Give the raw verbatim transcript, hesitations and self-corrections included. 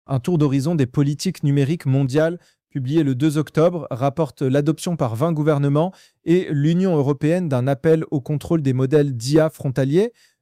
Un tour d'horizon des politiques numériques mondiales, publié le deux octobre, rapporte l'adoption par vingt gouvernements et l'Union européenne d'un appel au contrôle des modèles d'I A frontaliers.